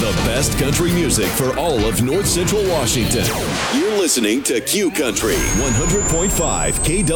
The best country music for all of North Central Washington. You're listening to Q Country 100.5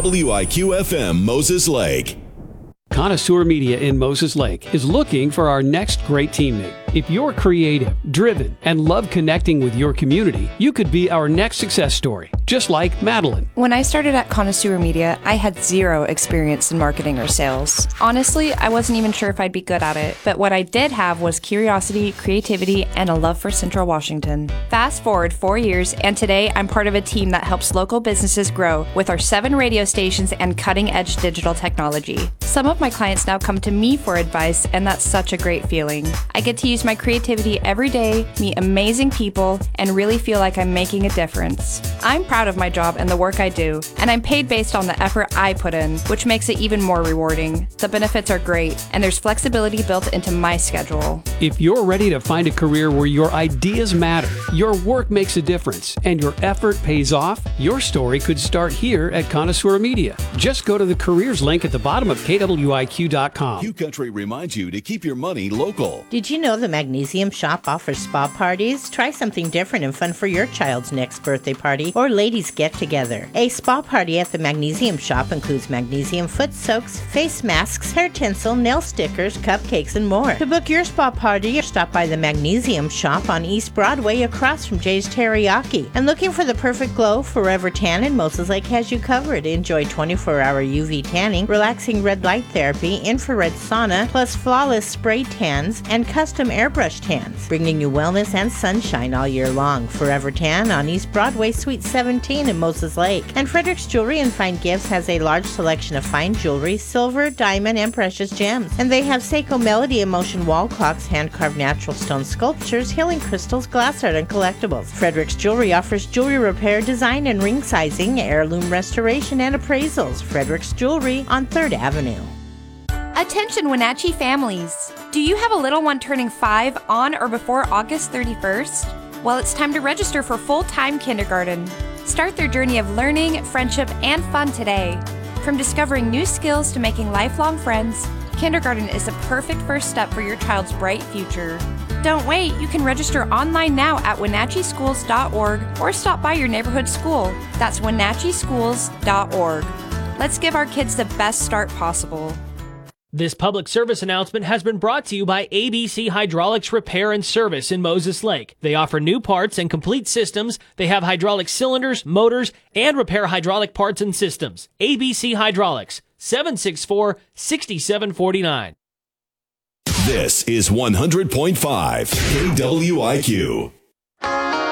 KWIQ FM Moses Lake. Connoisseur Media in Moses Lake is looking for our next great teammate. If you're creative, driven, and love connecting with your community, you could be our next success story, just like Madeline. When I started at Connoisseur Media, I had zero experience in marketing or sales. Honestly, I wasn't even sure if I'd be good at it, but what I did have was curiosity, creativity, and a love for Central Washington. Fast forward 4 years, and today I'm part of a team that helps local businesses grow with our 7 radio stations and cutting-edge digital technology. Some of my clients now come to me for advice, and that's such a great feeling. I get to use my creativity every day, meet amazing people, and really feel like I'm making a difference. I'm proud of my job and the work I do, and I'm paid based on the effort I put in, which makes it even more rewarding. The benefits are great, and there's flexibility built into my schedule. If you're ready to find a career where your ideas matter, your work makes a difference, and your effort pays off, your story could start here at Connoisseur Media. Just go to the careers link at the bottom of KWIQ.com. Q Country reminds you to keep your money local. Did you know the Magnesium Shop offers spa parties? Try something different and fun for your child's next birthday party or ladies' get-together. A spa party at the Magnesium Shop includes magnesium foot soaks, face masks, hair tinsel, nail stickers, cupcakes, and more. To book your spa party, stop by the Magnesium Shop on East Broadway across from Jay's Teriyaki. And looking for the perfect glow? Forever Tan in Moses Lake has you covered. Enjoy 24-hour UV tanning, relaxing red light therapy, infrared sauna, plus flawless spray tans and custom airbrush tans, bringing you wellness and sunshine all year long. Forever Tan on East Broadway, Suite 17 in Moses Lake. And Frederick's Jewelry and Fine Gifts has a large selection of fine jewelry, silver, diamond, and precious gems. And they have Seiko Melody Emotion wall clocks, hand-carved natural stone sculptures, healing crystals, glass art, and collectibles. Frederick's Jewelry offers jewelry repair, design, and ring sizing, heirloom restoration, and appraisals. Frederick's Jewelry on 3rd Avenue. Attention Wenatchee families! Do you have a little one turning 5 on or before August 31st? Well, it's time to register for full-time kindergarten. Start their journey of learning, friendship, and fun today. From discovering new skills to making lifelong friends, kindergarten is the perfect first step for your child's bright future. Don't wait, you can register online now at wenatcheeschools.org or stop by your neighborhood school. That's wenatcheeschools.org. Let's give our kids the best start possible. This public service announcement has been brought to you by ABC Hydraulics Repair and Service in Moses Lake. They offer new parts and complete systems. They have hydraulic cylinders, motors, and repair hydraulic parts and systems. ABC Hydraulics, 764-6749. This is 100.5 KWIQ.